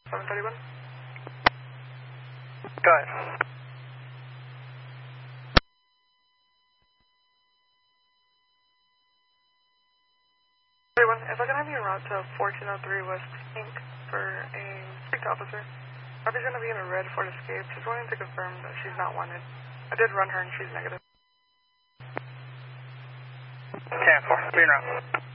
731. Go ahead. If I can have you route to 1403 West Inc. for a street officer. Harvey's going to be in a red Ford Escape. Just wanting to confirm that she's not wanted. I did run her and she's negative. 10-4, be in route.